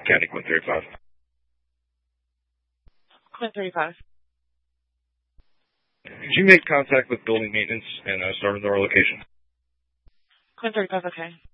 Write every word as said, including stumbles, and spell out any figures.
County Quinn thirty-five. Quinn thirty-five. Did you make contact with building maintenance and uh, start with our location? Quinn thirty-five, okay.